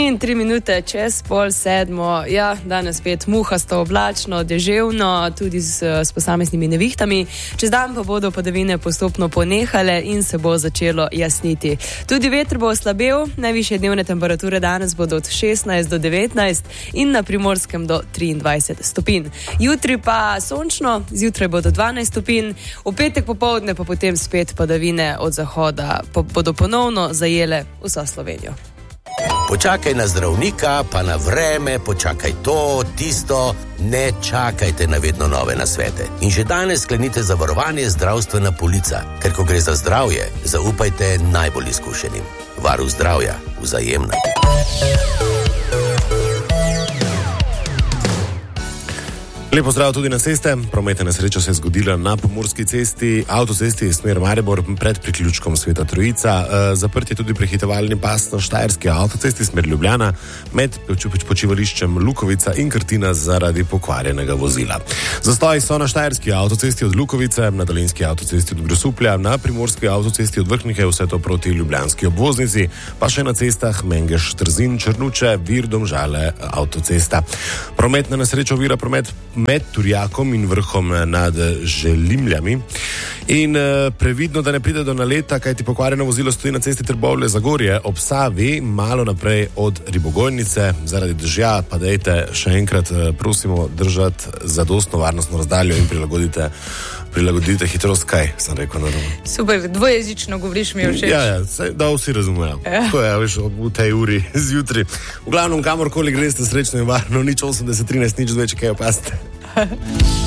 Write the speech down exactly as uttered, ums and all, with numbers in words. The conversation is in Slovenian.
In tri minute čez pol sedmo, ja, danes spet muhasto, oblačno, deževno, tudi s, s posameznimi nevihtami. Čez dan pa bodo padavine postopno ponehale in se bo začelo jasniti. Tudi veter bo oslabel, najvišje dnevne temperature danes bodo od šestnajst do devetnajst in na Primorskem do triindvajset stopinj. Jutri pa sončno, zjutraj bodo dvanajst stopinj, v petek popoldne pa potem spet padavine od zahoda po, bodo ponovno zajele vso Slovenijo. Počakaj na zdravnika, pa na vreme, počakaj to, tisto, ne čakajte na vedno nove nasvete. In že danes sklenite zavarovanje zdravstvena polica, ker ko gre za zdravje, zaupajte najbolj izkušenim. Varuh zdravja, Vzajemna. Lepo zdrav tudi na ceste. Prometna nesreča se je zgodila na Pomurski cesti, avtocesti smer Maribor pred priključkom Sveta Trojica. E, zaprt je tudi prehitevalni pas na Štajerski avtocesti smer Ljubljana med počivališčem Lukovica in Krtina zaradi pokvarjenega vozila. Zastoji so na Štajerski avtocesti od Lukovice, na Dolenjski avtocesti od Grosuplja, na Primorski avtocesti od Vrhnike, vse to proti ljubljanski obvoznici, pa še na cestah Mengeš, Trzin, Črnuče, Vir, Domžale, avtocesta. Prometna nesreča ovira promet med Turjakom in Vrhom nad Želimljami. In uh, previdno, da ne pride do naleta, kajti pokvarjeno vozilo stoji na cesti Trbovlje-Zagorje ob Savi, malo naprej od Ribogojnice. Zaradi dežja pa dejte še enkrat, uh, prosimo, držati zadostno varnostno razdaljo in prilagodite, prilagodite hitrost, kaj sem rekel na domu. Super, dvojezično govoriš, mi je všeč. Ja, ja, saj, da vsi razumejo. Ja. To je, veš, v tej uri zjutraj. V glavnem, kamorkoli greste, srečno in varno, nič osemdeset trinajst, nič dve, če kaj opazite.